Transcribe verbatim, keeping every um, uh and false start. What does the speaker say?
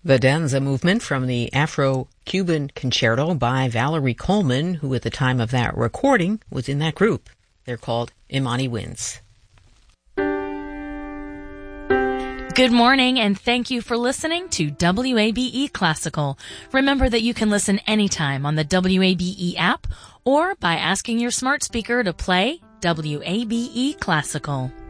The Danza movement from the Afro-Cuban Concerto by Valerie Coleman, who at the time of that recording was in that group. They're called Imani Winds. Good morning, and thank you for listening to W A B E Classical. Remember that you can listen anytime on the W A B E app or by asking your smart speaker to play W A B E Classical.